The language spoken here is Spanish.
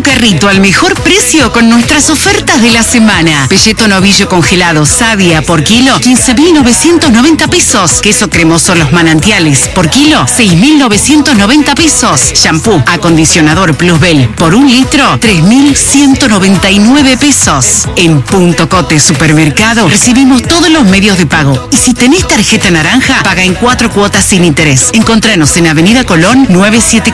tu carrito al mejor precio con nuestras ofertas de la semana. Pelleto novillo congelado Sadia por kilo, 15.990 pesos. Queso cremoso Los Manantiales por kilo, 6.990 pesos. Shampoo acondicionador Plusbel por 1 litro, 3.199 pesos. En Punto Cote Supermercado recibimos todos los medios de pago. Y si tenés tarjeta naranja, paga en 4 cuotas sin interés. Encontranos en Avenida Colón 974.